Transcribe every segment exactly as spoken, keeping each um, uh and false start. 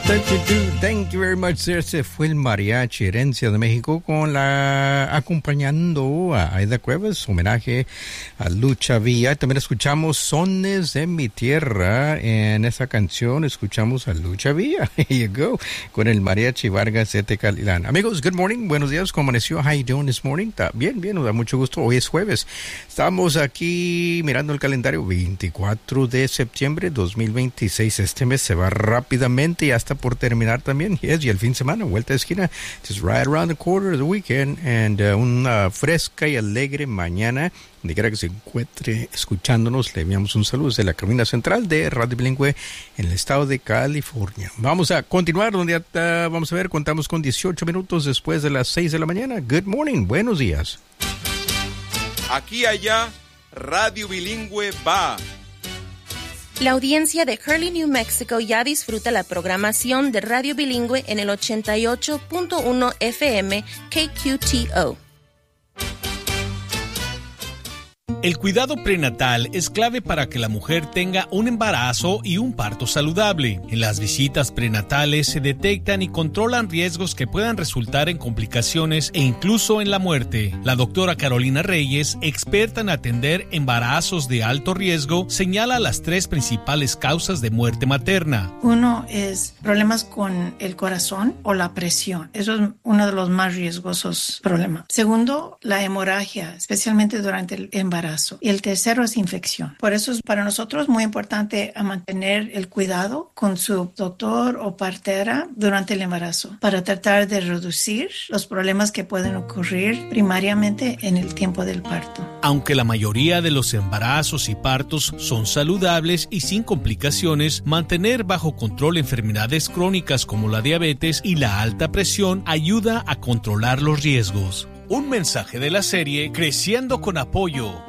Thank you very much. Ese fue el Mariachi Herencia de México con la acompañando a Aida Cuevas, homenaje a Lucha Villa. También escuchamos Sones de mi Tierra. En esa canción escuchamos a Lucha Villa. Here you go. Con el Mariachi Vargas de Tecalilán. Amigos, good morning. Buenos días. ¿Cómo amaneció? How you doing this morning? ¿Está bien? Bien, nos da mucho gusto. Hoy es jueves. Estamos aquí mirando el calendario. veinticuatro de septiembre dos mil veintiséis. Este mes se va rápidamente y hasta por terminar también, yes, y el fin de semana, vuelta de esquina, just right around the corner of the weekend, and uh, una fresca y alegre mañana, donde quiera que se encuentre escuchándonos, le enviamos un saludo desde la cabina central de Radio Bilingüe en el estado de California. Vamos a continuar, donde uh, vamos a ver, contamos con dieciocho minutos después de las seis de la mañana. Good morning, buenos días. Aquí allá, Radio Bilingüe va. La audiencia de Hurley, New Mexico ya disfruta la programación de Radio Bilingüe en el ochenta y ocho punto uno F M K Q T O. El cuidado prenatal es clave para que la mujer tenga un embarazo y un parto saludable. En las visitas prenatales se detectan y controlan riesgos que puedan resultar en complicaciones e incluso en la muerte. La doctora Carolina Reyes, experta en atender embarazos de alto riesgo, señala las tres principales causas de muerte materna. Uno es problemas con el corazón o la presión. Eso es uno de los más riesgosos problemas. Segundo, la hemorragia, especialmente durante el embarazo. Y el tercero es infección. Por eso es para nosotros muy importante a mantener el cuidado con su doctor o partera durante el embarazo para tratar de reducir los problemas que pueden ocurrir primariamente en el tiempo del parto. Aunque la mayoría de los embarazos y partos son saludables y sin complicaciones, mantener bajo control enfermedades crónicas como la diabetes y la alta presión ayuda a controlar los riesgos. Un mensaje de la serie Creciendo con Apoyo.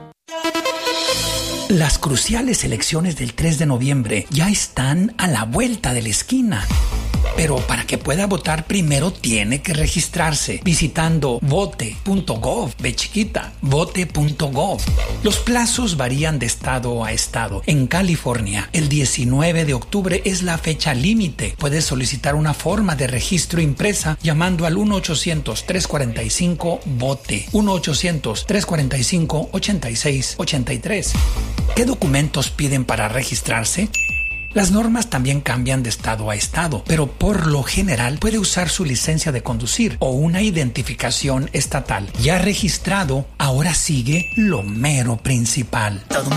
Las cruciales elecciones del tres de noviembre ya están a la vuelta de la esquina. Pero para que pueda votar primero tiene que registrarse visitando vote punto gov, ve chiquita, vote punto gov. Los plazos varían de estado a estado. En California, el diecinueve de octubre es la fecha límite. Puedes solicitar una forma de registro impresa llamando al uno ochocientos, tres cuarenta y cinco, vote, uno ochocientos, tres cuarenta y cinco, ochenta y seis ochenta y tres. ¿Qué documentos piden para registrarse? Las normas también cambian de estado a estado, pero por lo general puede usar su licencia de conducir o una identificación estatal. Ya registrado, ahora sigue lo mero principal. Todo